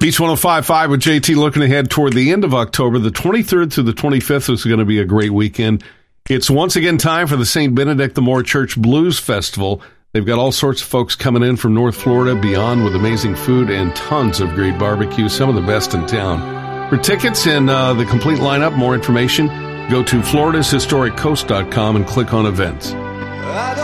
Beach 105.5 with JT looking ahead toward the end of October. The 23rd through the 25th is going to be a great weekend. It's once again time for the St. Benedict the Moore Church Blues Festival. They've got all sorts of folks coming in from North Florida, beyond, with amazing food and tons of great barbecue, some of the best in town. For tickets and the complete lineup, more information, go to floridashistoriccoast.com and click on events.